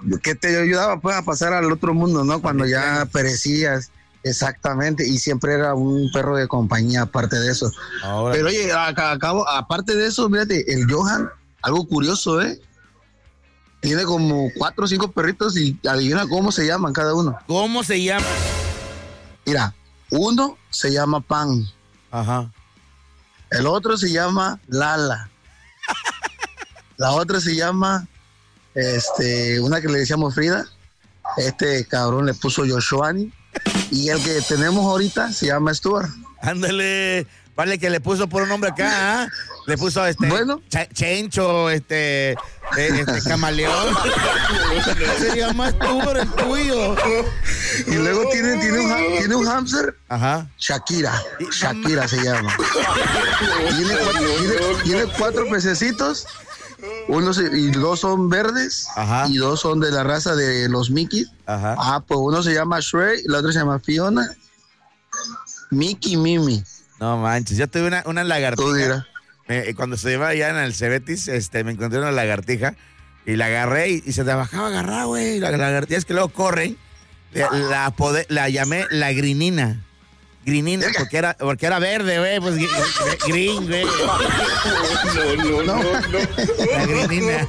que te ayudaba pues a pasar al otro mundo, ¿no? Cuando ya perecías. Exactamente, y siempre era un perro de compañía aparte de eso. Ahora. Pero oye, aparte de eso, mírate, el Johan, algo curioso, tiene como 4 o 5 perritos y adivina cómo se llaman cada uno. ¿Cómo se llama? Mira, uno se llama Pan. Ajá. El otro se llama Lala. La otra se llama, una que le decíamos Frida. Este cabrón le puso Yoshoani. Y el que tenemos ahorita se llama Stuart. Ándale, vale, que le puso por un nombre acá, ¿eh? Le puso bueno. Chencho, Camaleón. Se llama Stuart el tuyo. Y luego tiene un hámster. Ajá. Shakira se llama. Tiene 4 pececitos. Y 2 son verdes. Ajá. Y 2 son de la raza de los Mickey. Ajá. Pues uno se llama Shrey y la otra se llama Fiona. Mickey Mimi. No manches, yo tuve una lagartija. Tú dirás. Cuando se iba allá en el Cebetis, me encontré una lagartija y la agarré y se trabajaba a agarrar, güey. La lagartija es que luego corren. La llamé la Grinina. Grinina, porque era verde, güey, pues green, güey. No. La Grinina.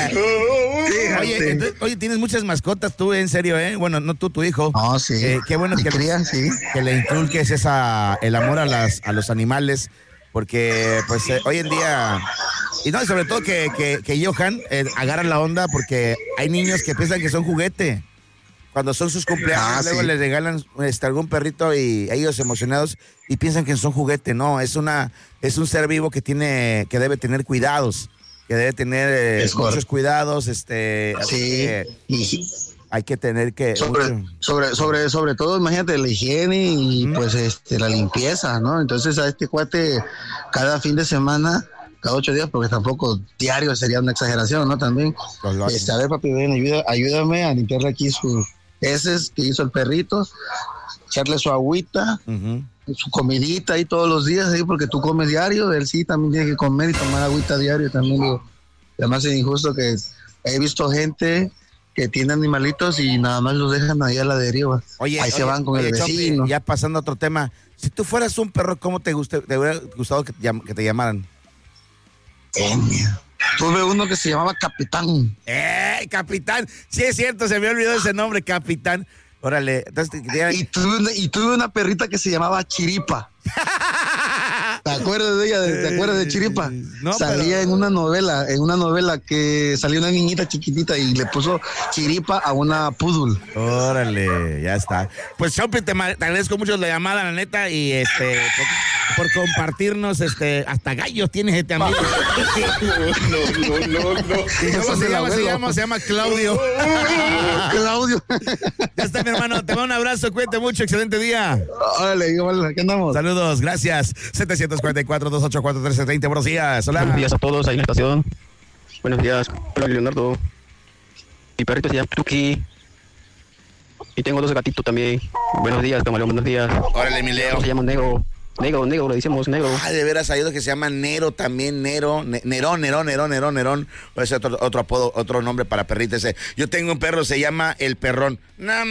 Oye, tienes muchas mascotas tú, en serio, ¿eh? Bueno, no tú, tu hijo. Oh, sí. Qué bueno que le inculques el amor a los animales, porque, pues, hoy en día... Y no, sobre todo que Johan agarra la onda, porque hay niños que piensan que son juguete. Cuando son sus cumpleaños, luego les regalan algún perrito y ellos emocionados y piensan que son juguete. No, es un ser vivo que debe tener cuidados, que debe tener muchos cuidados. Sí. Hay que tener que sobre todo, imagínate la higiene y pues la limpieza, ¿no? Entonces a este cuate cada fin de semana, cada 8 días, porque tampoco diario sería una exageración, ¿no? También. A ver, papi, ven, ayúdame a limpiarle aquí sus heces que hizo el perrito, echarle su agüita, su comidita ahí todos los días, ¿sí? Porque tú comes diario, él sí también tiene que comer y tomar agüita diario también. Además es injusto que he visto gente que tiene animalitos y nada más los dejan ahí a la deriva. Ahí se van con el vecino. Chopi, ya pasando a otro tema, si tú fueras un perro, ¿cómo te hubiera gustado que te llamaran? Tuve uno que se llamaba Capitán. Capitán. Sí, es cierto, se me olvidó ese nombre, Capitán. Órale. Entonces, y tuve una perrita que se llamaba Chiripa. ¿Te acuerdas de ella? ¿Te acuerdas de Chiripa? No, salía en una novela que salió una niñita chiquitita y le puso Chiripa a una poodle. Órale, ya está. Pues Chopi, te agradezco mucho la llamada, la neta, y por compartirnos, hasta gallos tienes este amigo. No. Se llama Claudio. Claudio. Ya está, mi hermano, te mando un abrazo, cuídate mucho, excelente día. Órale, aquí andamos. Saludos, gracias. 744-284-1330, buenos días. Hola. Buenos días a todos ahí en la estación. Buenos días, hola Leonardo. Mi perrito se llama Tuki. Y tengo 2 gatitos también. Buenos días, Camaleón, buenos días. Órale, mi Leo. Se llama Negro, le decimos Negro. De veras, hay otro que se llama Nero también, Nerón. Es otro apodo, otro nombre para perrito ese. Yo tengo un perro, se llama El Perrón. No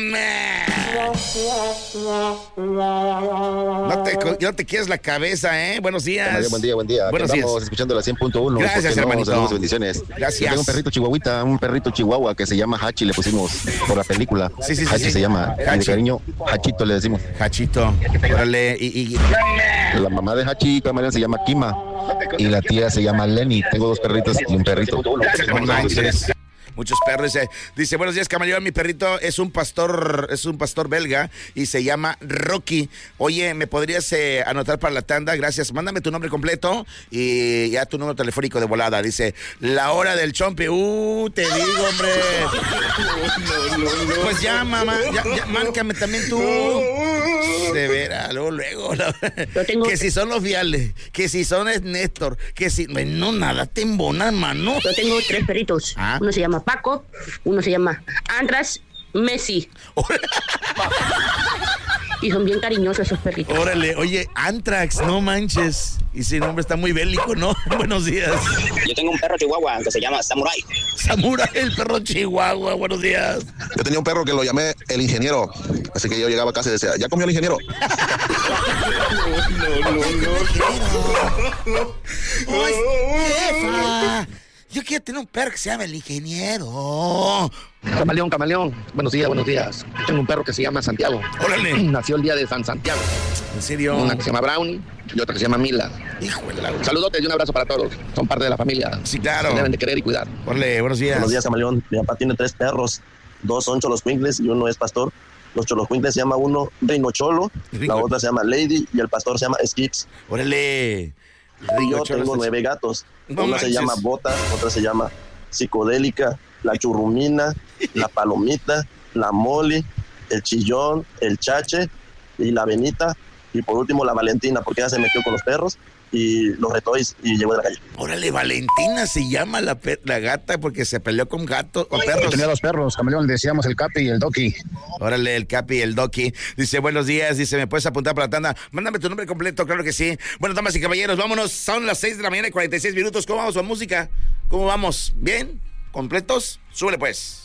te quieres la cabeza, ¿eh? Buenos días. Buen día. Buenos días. Estamos escuchando la 100.1. Gracias, hermanito. Saludos, bendiciones. Gracias. Yo tengo un perrito chihuahua que se llama Hachi, le pusimos por la película. Sí. Hachi se llama. Hachi. De cariño, Hachito le decimos. Hachito. Órale. Y la mamá de Hachi, Camaleón, se llama Kima. Y la tía se llama Lenny. Tengo 2 perritos y un perrito. Muchos perros. Dice, buenos días, Camaleón. Mi perrito es un pastor belga y se llama Rocky. Oye, ¿me podrías anotar para la tanda? Gracias. Mándame tu nombre completo y ya tu número telefónico de volada. Dice, la hora del chompe. Te digo, hombre. Pues ya, mamá, ya márcame también tú. De veras, luego. Que si son los viales, que si son Néstor, que si... No, nada te embona, mano. Yo tengo 3 perritos. Uno se llama Paco, uno se llama András Messi. y son bien cariñosos esos perritos. Órale, oye, Antrax, no manches. Y ese nombre está muy bélico, ¿no? Buenos días. Yo tengo un perro chihuahua que se llama Samurai. Samurai, el perro chihuahua, buenos días. Yo tenía un perro que lo llamé el ingeniero, así que yo llegaba a casa y decía, ¿ya comió el ingeniero? ¡Ay, jefa! Yo quiero tener un perro que se llama el ingeniero. Camaleón, buenos días. Tengo un perro que se llama Santiago. Órale. Nació el día de San Santiago. ¿En serio? Una que se llama Brownie y otra que se llama Mila. Híjole. Saludotes y un abrazo para todos. Son parte de la familia. Sí, claro. Se deben de querer y cuidar. Órale, buenos días. Buenos días, Camaleón. Mi papá tiene 3 perros. 2 son cholocuincles y uno es pastor. Los cholocuincles se llama uno Reino Cholo, la otra se llama Lady y el pastor se llama Skips. Órale. Y yo tengo 9 gatos. Una se llama Bota, otra se llama Psicodélica, la Churrumina, la Palomita, la Moli, el Chillón, el Chache y la Benita. Y por último la Valentina, porque ella se metió con los perros y los retó y llegó de la calle. Órale, Valentina se llama la gata porque se peleó con gatos o perros. Yo tenía 2 perros, Camaleón, decíamos el Capi y el Doki. Órale, el Capi y el Doki. Dice, buenos días, dice, ¿me puedes apuntar para la tanda? Mándame tu nombre completo, claro que sí. Bueno, damas y caballeros, vámonos, son las 6 de la mañana y 46 minutos. ¿Cómo vamos con música? ¿Cómo vamos? ¿Bien? ¿Completos? Súbele pues.